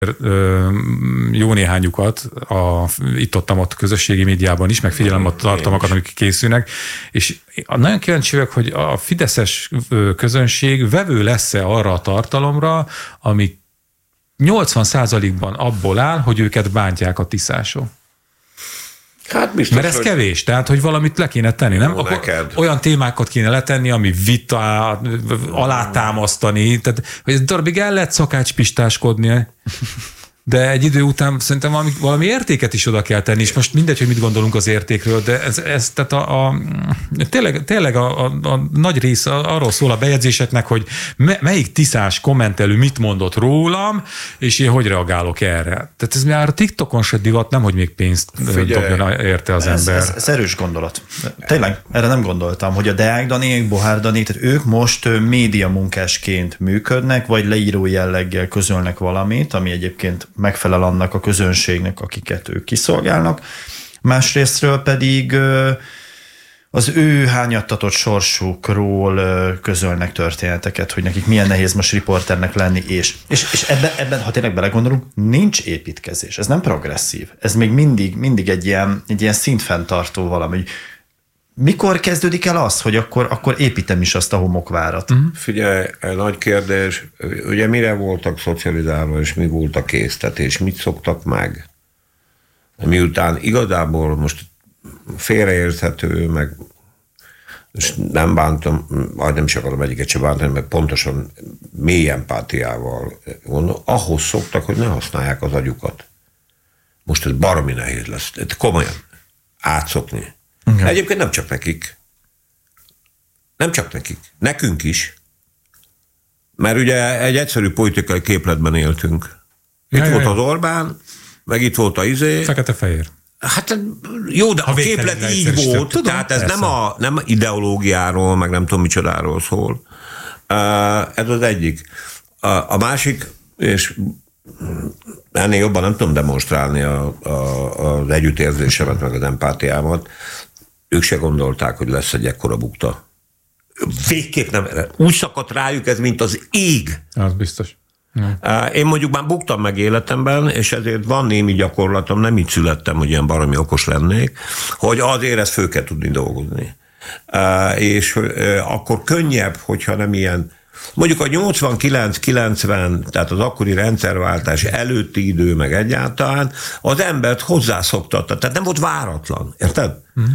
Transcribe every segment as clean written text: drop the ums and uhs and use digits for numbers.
jó néhányukat itt-ott közösségi médiában is, meg figyelem a tartalmakat, amik készülnek, és nagyon kíváncsi vagyok, hogy a fideszes közönség vevő lesz-e arra a tartalomra, ami 80%-ban abból áll, hogy őket bántják a tiszások. Hát biztos, mert ez kevés, tehát, hogy valamit le kéne tenni, nem? Olyan témákat kéne letenni, ami vita, alátámasztani, tehát, hogy egy darabig el lehet szakácspistáskodni, de egy idő után szerintem valami értéket is oda kell tenni, és most mindegy, hogy mit gondolunk az értékről, de ez tehát tényleg a nagy rész arról szól a bejegyzéseknek, hogy melyik tiszás kommentelő mit mondott rólam, és én hogy reagálok erre. Tehát ez már a TikTokon se divat, nem, hogy még pénzt dobjon érte az ember. Ez erős gondolat. Tényleg, erre nem gondoltam, hogy a Deák Dani, Bohár Dani, tehát ők most médiamunkásként működnek, vagy leíró jelleggel közölnek valamit, ami egyébként megfelel annak a közönségnek, akiket ők kiszolgálnak. Másrésztről pedig az ő hányattatott sorsukról közölnek történeteket, hogy nekik milyen nehéz most riporternek lenni, és ebben, ha tényleg belegondolunk, nincs építkezés. Ez nem progresszív. Ez még mindig egy ilyen szintfenntartó valami. Mikor kezdődik el az, hogy akkor építem is azt a homokvárat? Figyelj, nagy kérdés, ugye mire voltak szocializálva, és mi volt a késztetés, mit szoktak meg? Miután igazából most félreérthető, meg és nem bántam, vagy nem is akarom egyiket sem bántani, meg pontosan mély empátiával mondom, ahhoz szoktak, hogy ne használják az agyukat. Most ez baromi nehéz lesz. Komolyan átszokni. Okay. Egyébként nem csak nekik. Nem csak nekik. Nekünk is. Mert ugye egy egyszerű politikai képletben éltünk. Itt volt az Orbán, meg itt volt a Fekete-fehér. Hát jó, de a képlet így volt. Tudom, tehát ez nem ideológiáról, meg nem tudom micsodáról szól. Ez az egyik. A másik, és ennél jobban nem tudom demonstrálni az együttérzésemet, meg az empátiámat. Ők se gondolták, hogy lesz egy ekkora bukta. Végképp nem. Úgy szakadt rájuk ez, mint az ég. Az biztos. Én mondjuk már buktam meg életemben, és ezért van némi gyakorlatom, nem így születtem, hogy ilyen baromi okos lennék, hogy azért ezt föl kell tudni dolgozni. És akkor könnyebb, hogyha nem ilyen, mondjuk a 89-90, tehát az akkori rendszerváltás előtti idő, meg egyáltalán, az embert hozzászoktatta, tehát nem volt váratlan, érted?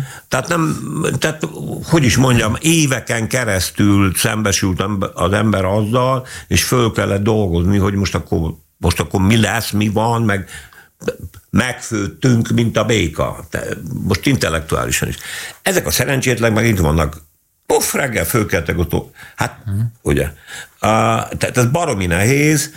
Tehát hogy is mondjam, éveken keresztül szembesült az ember azzal, és föl kellett dolgozni, hogy most akkor mi lesz, mi van, meg megfőttünk, mint a béka. Most intellektuálisan is. Ezek a szerencsétlenek meg itt vannak. Reggel fölkeltek ott. Hát, ugye. Tehát ez baromi nehéz,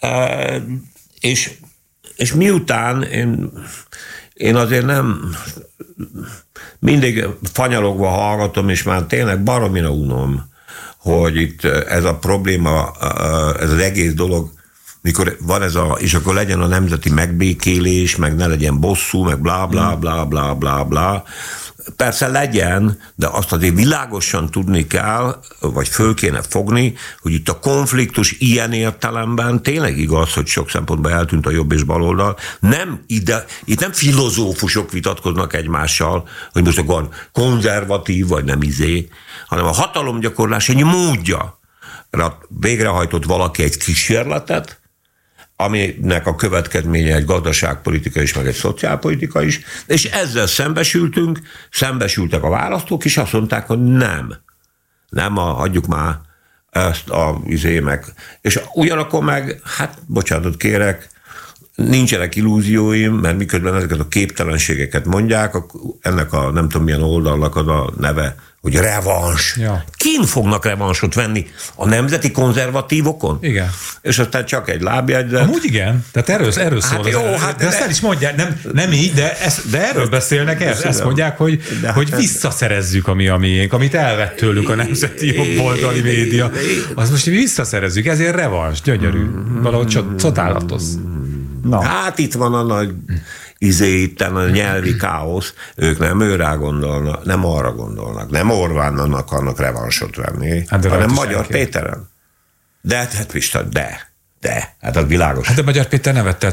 és miután én azért nem mindig fanyalogva hallgatom, és már tényleg baromira unom, hogy itt ez a probléma, ez az egész dolog, mikor van ez és akkor legyen a nemzeti megbékélés, meg ne legyen bosszú, meg blá, blá, blá, blá, blá, blá. Persze legyen, de azt azért világosan tudni kell, vagy föl kéne fogni, hogy itt a konfliktus ilyen értelemben tényleg igaz, hogy sok szempontból eltűnt a jobb és baloldal. Itt nem filozófusok vitatkoznak egymással, hogy most akkor konzervatív, vagy nem hanem a hatalomgyakorlás egy módja. Végrehajtott valaki egy kísérletet, aminek a következménye egy gazdaságpolitika is, meg egy szociálpolitika is, és ezzel szembesültek a választók, és azt mondták, hogy hagyjuk már ezt meg. És ugyanakkor meg, hát bocsánatot kérek, nincsenek illúzióim, mert miközben ezeket a képtelenségeket mondják, ennek a nem tudom milyen oldalnak az a neve, hogy revans. Ja. Kin fognak revansot venni? A nemzeti konzervatívokon? Igen. És aztán csak egy lábjegyzet. Amúgy igen. Tehát erről szól. Hát jó, de ezt el is mondják, nem így, de erről beszélnek, ezt mondják, hogy visszaszerezzük a miénk, amit elvett tőlük a nemzeti jobboldali média. Azt most visszaszerezzük, ezért revans, gyönyörű. Valahogy csodálatos. No. Hát itt van a nagy itten a nyelvi káosz, ők nem őrá gondolnak, nem arra gondolnak, nem Orbánnak akarnak revansot venni, hanem Magyar Péteren. De hát Pista, hát az világos. Hát de Magyar Péter nevette